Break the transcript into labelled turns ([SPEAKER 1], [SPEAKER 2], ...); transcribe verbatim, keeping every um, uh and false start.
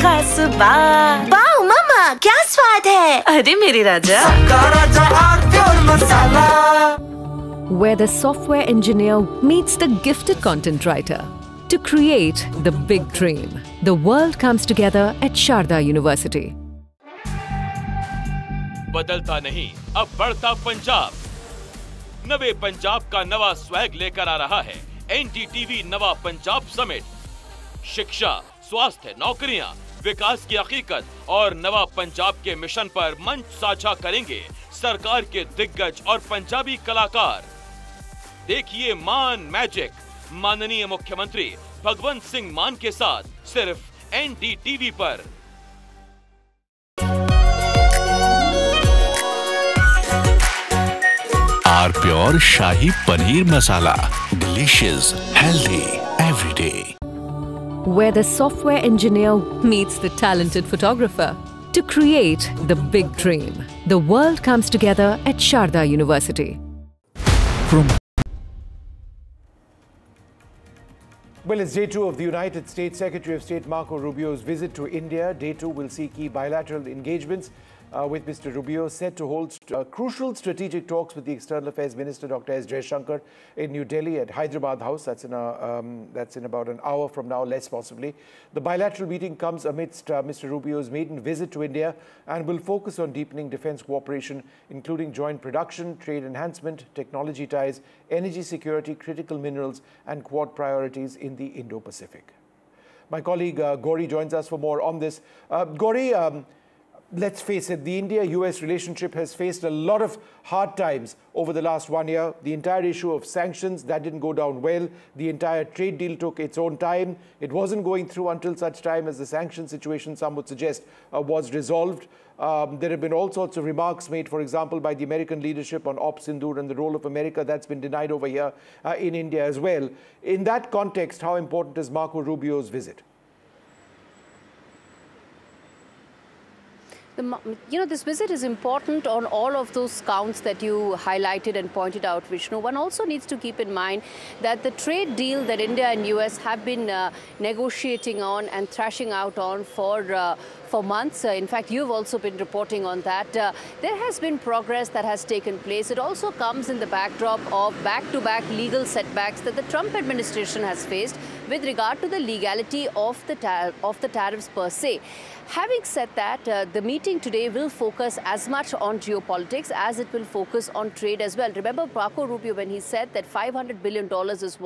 [SPEAKER 1] खास बात।
[SPEAKER 2] वाओ मम्मा, क्या स्वाद है।
[SPEAKER 1] अरे मेरे राजा,
[SPEAKER 3] सबका राजा आरप्योर मसाला।
[SPEAKER 4] Where the software engineer meets the gifted content writer to create the big dream. The world comes together at Sharda University.
[SPEAKER 5] बदलता नहीं, अब बढ़ता पंजाब। नवे पंजाब का नवा स्वैग लेकर आ रहा है एनडीटीवी नवा पंजाब समिट। शिक्षा, स्वास्थ्य, नौकरियां, विकास की हकीकत और नवा पंजाब के मिशन पर मंच साझा करेंगे सरकार के दिग्गज और पंजाबी कलाकार। देखिए मान मैजिक माननीय मुख्यमंत्री भगवंत सिंह मान के साथ सिर्फ एनडीटीवी पर।
[SPEAKER 6] आरप्योर शाही paneer masala, delicious, healthy every day.
[SPEAKER 4] Where the software engineer meets the talented photographer to create the big dream. The world comes together at Sharda University.
[SPEAKER 6] From
[SPEAKER 7] Well, it's day two of the United States Secretary of State Marco Rubio's visit to India. Day two will see key bilateral engagements uh, with Mister Rubio, set to hold st uh, crucial strategic talks with the External Affairs Minister Doctor S. Jaishankar in New Delhi at Hyderabad House. That's in, a, um, that's in about an hour from now, less possibly. The bilateral meeting comes amidst uh, Mister Rubio's maiden visit to India and will focus on deepening defense cooperation, including joint production, trade enhancement, technology ties, energy security, critical minerals, and Quad priorities in the Indo-Pacific. My colleague uh, Gauri joins us for more on this. Uh, Gauri, um, let's face it, the India U S relationship has faced a lot of hard times over the last one year. The entire issue of sanctions, that didn't go down well. The entire trade deal took its own time. It wasn't going through until such time as the sanction situation, some would suggest, uh, was resolved. Um, there have been all sorts of remarks made, for example, by the American leadership on Op Sindoor and the role of America. That's been denied over here uh, in India as well. In that context, how important is Marco Rubio's visit?
[SPEAKER 8] The, you know, this visit is important on all of those counts that you highlighted and pointed out, Vishnu. One also needs to keep in mind that the trade deal that India and U S have been uh, negotiating on and thrashing out on for uh, for months. Uh, in fact, you've also been reporting on that. Uh, there has been progress that has taken place. It also comes in the backdrop of back-to-back legal setbacks that the Trump administration has faced with regard to the legality of the, tar of the tariffs per se. Having said that, uh, the meeting today will focus as much on geopolitics as it will focus on trade as well. Remember Marco Rubio when he said that five hundred billion dollars is